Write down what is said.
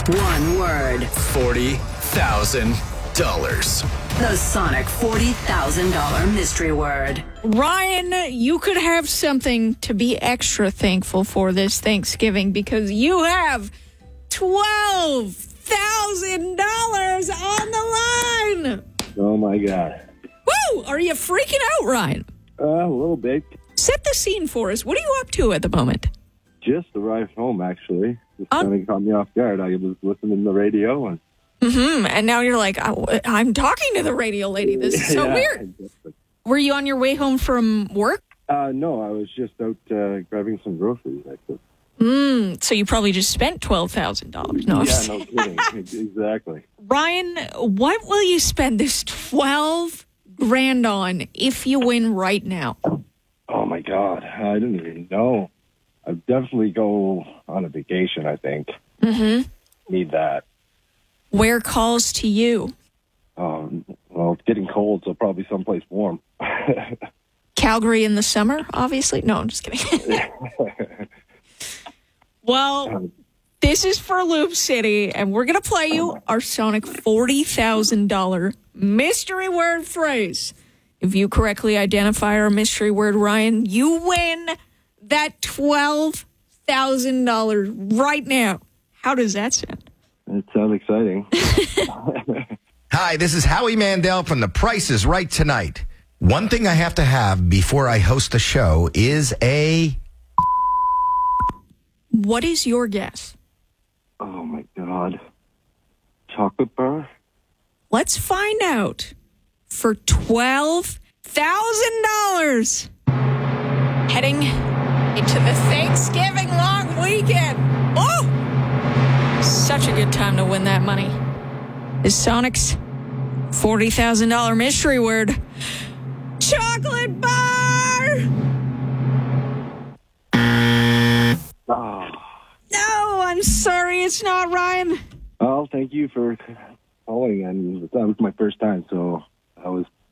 One word. $40,000. The Sonic $40,000 mystery word. Ryan, you could have something to be extra thankful for this Thanksgiving because you have $12,000 on the line. Oh, my God. Woo! Are you freaking out, Ryan? A little bit. Set the scene for us. What are you up to at the moment? Just arrived home, actually. Just kind of caught me off guard. I was listening to the radio. And And now you're like, I'm talking to the radio lady. This is so weird. Were you on your way home from work? No, I was just out grabbing some groceries, actually. So you probably just spent $12,000. No, Yeah, no kidding. Exactly. Ryan, what will you spend this $12,000 on if you win right now? Oh, my God. I didn't even know. I'd definitely go on a vacation, I think. Mm-hmm. Need that. Where calls to you? Well, it's getting cold, so probably someplace warm. Calgary in the summer, obviously. No, I'm just kidding. Well, this is for Loop City, and we're going to play you our Sonic $40,000 mystery word phrase. If you correctly identify our mystery word, Ryan, you win that $12,000 right now. How does that sound? It sounds exciting. Hi, this is Howie Mandel from The Price is Right Tonight. One thing I have to have before I host the show is a... What is your guess? Oh, my God. Chocolate bar? Let's find out for $12,000. Heading into the Thanksgiving long weekend. Oh! Such a good time to win that money. Is Sonic's $40,000 mystery word. Chocolate bar! Oh. No, I'm sorry, it's not, Ryan. Well, thank you for calling, and that was my first time, so I was